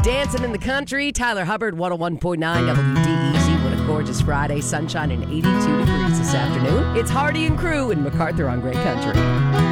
Dancing in the Country, Tyler Hubbard, 101.9 WDEZ. What a gorgeous Friday. Sunshine and 82 degrees this afternoon. It's Hardy and Crew in MacArthur on Great Country.